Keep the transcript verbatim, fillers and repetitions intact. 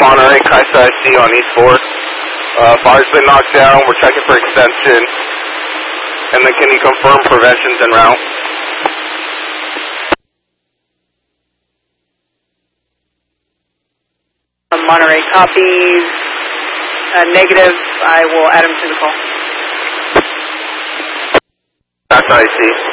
Monterey, Kaisa I C on East four. Uh, fire's been knocked down. We're checking for extension. And then can you confirm prevention's en route? Monterey copies. Uh, negative. I will add him to the call. Kaisa I C.